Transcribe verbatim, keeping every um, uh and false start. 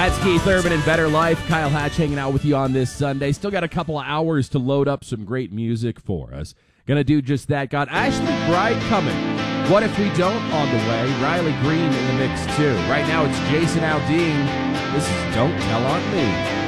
That's Keith Urban and Better Life. Kyle Hatch hanging out with you on this Sunday. Still got a couple of hours to load up some great music for us. Gonna do just that. Got Ashley Bride coming. What If We Don't on the way. Riley Green in the mix too. Right now it's Jason Aldean. This is Don't Tell on Me.